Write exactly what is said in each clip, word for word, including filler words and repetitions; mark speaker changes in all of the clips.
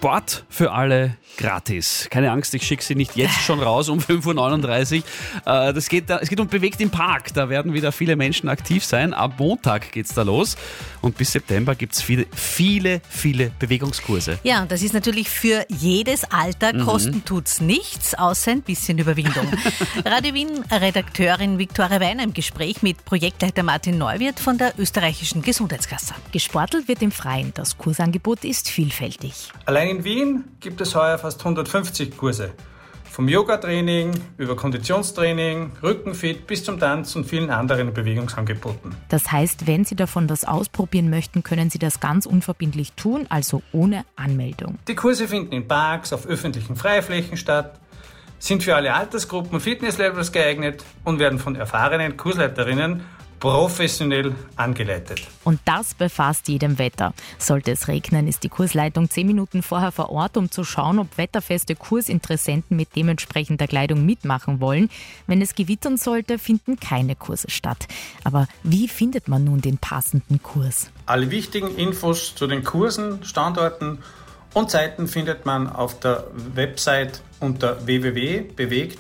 Speaker 1: Sport für alle gratis. Keine Angst, ich schicke Sie nicht jetzt schon raus um fünf Uhr neununddreißig. Äh, das geht, es geht um Bewegt im Park. Da werden wieder viele Menschen aktiv sein. Ab Montag geht es da los. Und bis September gibt es viele, viele, viele Bewegungskurse.
Speaker 2: Ja, und das ist natürlich für jedes Alter. Kosten mhm. tut's nichts, außer ein bisschen Überwindung. Radio Wien-Redakteurin Viktoria Weiner im Gespräch mit Projektleiter Martin Neuwirth von der österreichischen Gesundheitskasse.
Speaker 3: Gesportelt wird im Freien. Das Kursangebot ist vielfältig.
Speaker 4: Allein in Wien gibt es heuer fast hundertfünfzig Kurse. Vom Yoga-Training über Konditionstraining, Rückenfit bis zum Tanz und vielen anderen Bewegungsangeboten.
Speaker 3: Das heißt, wenn Sie davon was ausprobieren möchten, können Sie das ganz unverbindlich tun, also ohne Anmeldung.
Speaker 4: Die Kurse finden in Parks, auf öffentlichen Freiflächen statt, sind für alle Altersgruppen und Fitnesslevels geeignet und werden von erfahrenen Kursleiterinnen professionell angeleitet.
Speaker 3: Und das bei fast jedem Wetter. Sollte es regnen, ist die Kursleitung zehn Minuten vorher vor Ort, um zu schauen, ob wetterfeste Kursinteressenten mit dementsprechender Kleidung mitmachen wollen. Wenn es gewittern sollte, finden keine Kurse statt. Aber wie findet man nun den passenden Kurs?
Speaker 4: Alle wichtigen Infos zu den Kursen, Standorten und Zeiten findet man auf der Website unter w w w punkt bewegt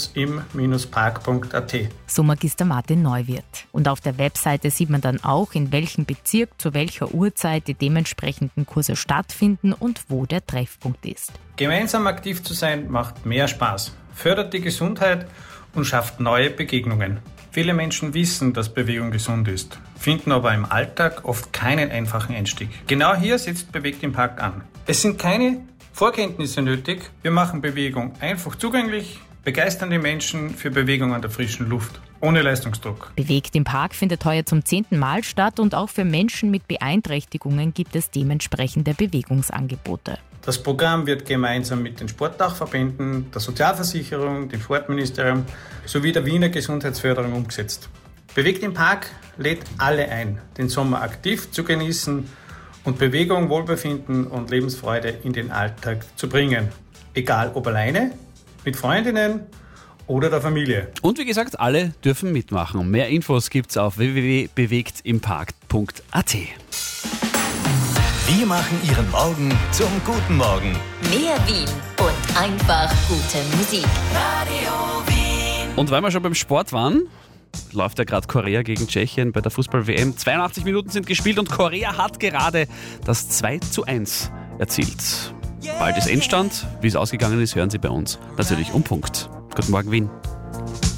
Speaker 4: im park punkt a t.
Speaker 3: So Magister Martin Neuwirth. Und auf der Webseite sieht man dann auch, in welchem Bezirk zu welcher Uhrzeit die dementsprechenden Kurse stattfinden und wo der Treffpunkt ist.
Speaker 4: Gemeinsam aktiv zu sein macht mehr Spaß, fördert die Gesundheit und schafft neue Begegnungen. Viele Menschen wissen, dass Bewegung gesund ist, finden aber im Alltag oft keinen einfachen Einstieg. Genau hier setzt Bewegt im Park an. Es sind keine Vorkenntnisse nötig. Wir machen Bewegung einfach zugänglich, begeistern die Menschen für Bewegung an der frischen Luft, ohne Leistungsdruck.
Speaker 3: Bewegt im Park findet heuer zum zehnten Mal statt und auch für Menschen mit Beeinträchtigungen gibt es dementsprechende Bewegungsangebote.
Speaker 4: Das Programm wird gemeinsam mit den Sportdachverbänden, der Sozialversicherung, dem Sportministerium sowie der Wiener Gesundheitsförderung umgesetzt. Bewegt im Park lädt alle ein, den Sommer aktiv zu genießen und Bewegung, Wohlbefinden und Lebensfreude in den Alltag zu bringen. Egal ob alleine, mit Freundinnen oder der Familie.
Speaker 1: Und wie gesagt, alle dürfen mitmachen. Mehr Infos gibt's auf w w w punkt bewegt im park punkt a t.
Speaker 5: Wir machen Ihren Morgen zum guten Morgen.
Speaker 6: Mehr Wien und einfach gute Musik. Radio Wien.
Speaker 1: Und weil wir schon beim Sport waren, läuft ja gerade Korea gegen Tschechien bei der Fußball-W M. zweiundachtzig Minuten sind gespielt und Korea hat gerade das zwei zu eins erzielt. Bald ist Endstand. Wie es ausgegangen ist, hören Sie bei uns natürlich um Punkt. Guten Morgen, Wien.